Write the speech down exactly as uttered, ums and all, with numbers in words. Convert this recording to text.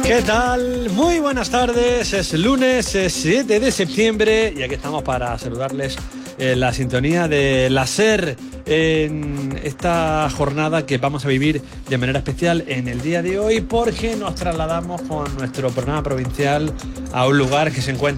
¿Qué tal? Muy buenas tardes, es lunes es siete de septiembre y aquí estamos para saludarles en la sintonía de la SER en esta jornada que vamos a vivir de manera especial en el día de hoy porque nos trasladamos con nuestro programa provincial a un lugar que se encuentra